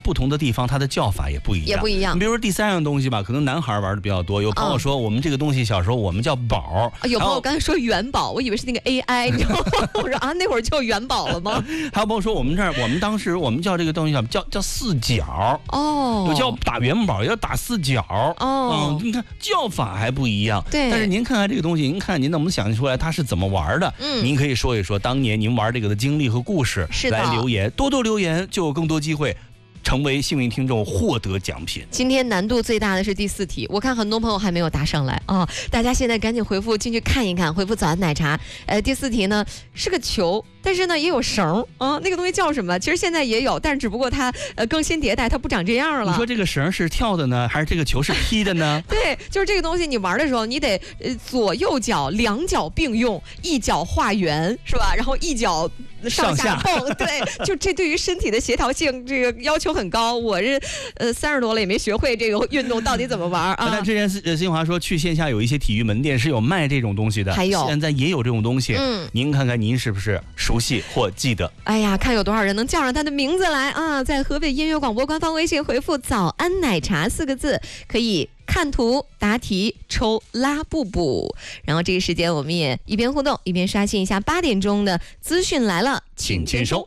不同的地方它的叫法也不一样，比如说第3样东西吧，可能男孩玩的比较多。有朋友说我们这个东西小时候我们叫宝， 有朋友刚才说元宝，我以为是那个 AI， 你知道吗？我说啊，那会儿就元宝了吗？ 还有朋友说我们当时我们叫这个东西叫四角哦， 有叫打元宝，也叫打四角哦。 你看叫法还不一样。 对。 但是您看看这个东西，您看您能不能想出来它是怎么玩的？您可以说一说当年您玩这个的经历和故事，来留言，多留言就有更多机会成为幸运听众，获得奖品。 今天难度最大的是第4题，我看很多朋友还没有答上来啊！大家现在赶紧回复进去看一看，回复早安奶茶。第4题呢是个球，但是呢也有绳啊，那个东西叫什么？其实现在也有，但是只不过它更新迭代，它不长这样了。 你说这个绳是跳的呢，还是这个球是踢的呢？ 对，就是这个东西，你玩的时候你得左右脚2脚并用，一脚画圆是吧？然后一脚上下蹦，对，就这对于身体的协调性这个要求很高。我是30多了也没学会这个运动到底怎么玩啊。 但之前新华说去线下有一些体育门店是有卖这种东西的， 还有现在也有这种东西。您看看您是不是熟悉或记得？ 哎呀，看有多少人能叫上他的名字来啊！在河北音乐广播官方微信回复早安奶茶4个字，可以看图答题抽拉布布。然后这个时间我们也一边互动一边刷新一下8点钟的资讯来了， 请签收。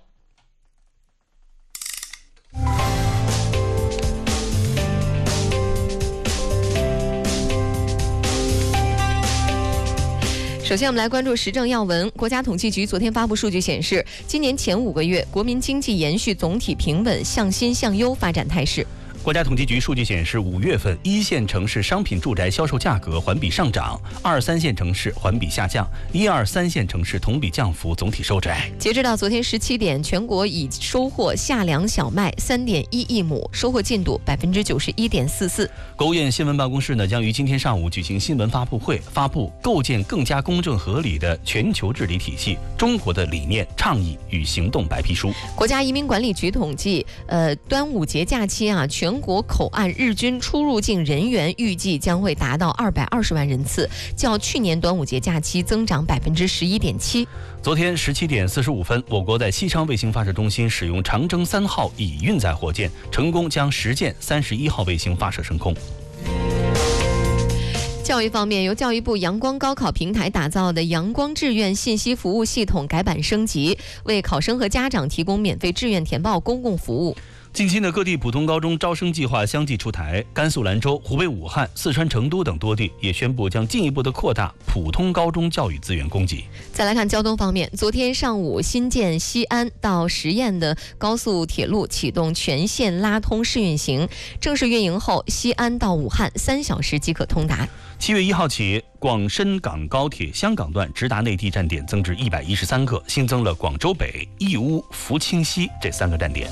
首先我们来关注时政要闻。国家统计局昨天发布数据显示，今年前5个月国民经济延续总体平稳向新向优发展态势。 国家统计局数据显示，5月份1线城市商品住宅销售价格环比上涨，2、3线城市环比下降，1、2、3线城市同比降幅总体收窄。 截止到昨天17点，全国已收获夏粮小麦3.1亿亩，收获进度91.44%。 国务院新闻办公室将于今天上午举行新闻发布会，发布构建更加公正合理的全球治理体系：中国的理念、倡议与行动白皮书。 国家移民管理局统计，端午节假期全国口岸日均出入境人员预计将会达到220万人次，较去年端午节假期增长11.7%。 昨天17点45分，我国在西昌卫星发射中心使用长征3号乙运载火箭，成功将10箭31号卫星发射升空。 教育方面，由教育部阳光高考平台打造的阳光志愿信息服务系统改版升级，为考生和家长提供免费志愿填报公共服务。 近期的各地普通高中招生计划相继出台，甘肃兰州、湖北武汉、四川成都等多地也宣布将进一步的扩大普通高中教育资源供给。 再来看交通方面，昨天上午新建西安到十堰的高速铁路启动全线拉通试运行，正式运营后，西安到武汉3小时即可通达。 7月1号起，广深港高铁香港段直达内地站点增至113个，新增了广州北、义乌、福清西这3个站点。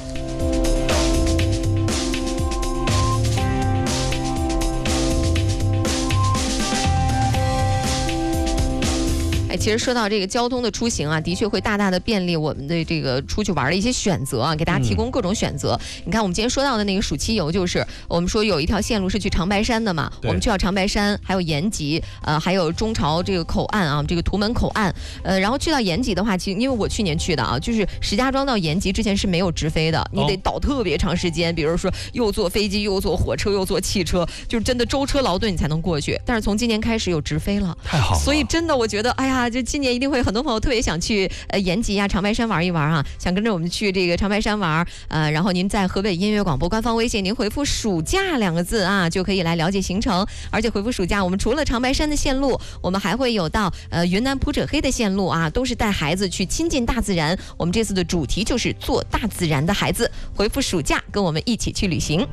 其实说到这个交通的出行的确会大大的便利我们的这个出去玩的一些选择给大家提供各种选择。你看我们今天说到的那个暑期游，就是我们说有一条线路是去长白山的嘛，我们去到长白山，还有延吉，还有中朝这个口岸这个图门口岸，然后去到延吉的话，其实因为我去年去的就是石家庄到延吉之前是没有直飞的，你得倒特别长时间，比如说又坐飞机又坐火车又坐汽车，就是真的舟车劳顿你才能过去。但是从今年开始有直飞了， 太好了。 所以真的我觉得，哎呀。就今年一定会很多朋友特别想去延吉长白山玩一玩想跟着我们去这个长白山玩然后您在河北音乐广播官方微信您回复暑假2个字就可以来了解行程。而且回复暑假，我们除了长白山的线路，我们还会有到云南普者黑的线路都是带孩子去亲近大自然。我们这次的主题就是做大自然的孩子，回复暑假跟我们一起去旅行。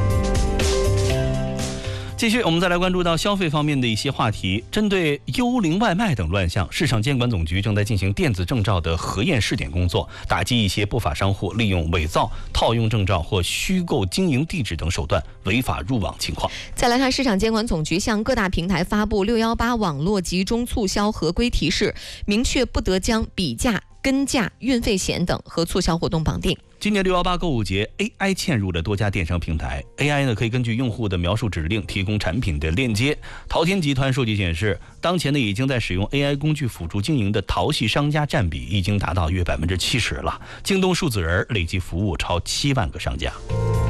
继续，我们再来关注到消费方面的一些话题。针对幽灵外卖等乱象，市场监管总局正在进行电子证照的核验试点工作，打击一些不法商户利用伪造、套用证照或虚构经营地址等手段违法入网情况。 再来看，市场监管总局向各大平台发布618网络集中促销合规提示，明确不得将比价、跟价、运费险等和促销活动绑定。 今年618购物节 ，AI 嵌入了多家电商平台。AI 呢可以根据用户的描述指令提供产品的链接。淘天集团数据显示，当前呢已经在使用 AI 工具辅助经营的淘系商家占比已经达到约70%了。京东数字人累计服务超7万个商家。